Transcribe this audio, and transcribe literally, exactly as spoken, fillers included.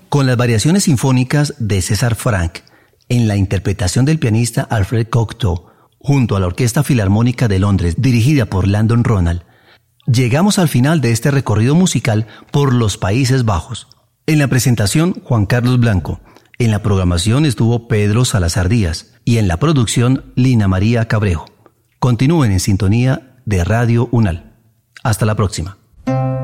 con las variaciones sinfónicas de César Franck, en la interpretación del pianista Alfred Cocteau, junto a la Orquesta Filarmónica de Londres, dirigida por Landon Ronald, llegamos al final de este recorrido musical por los Países Bajos. En la presentación, Juan Carlos Blanco. En la programación estuvo Pedro Salazar Díaz y en la producción, Lina María Cabrejo. Continúen en sintonía de Radio UNAL. Hasta la próxima.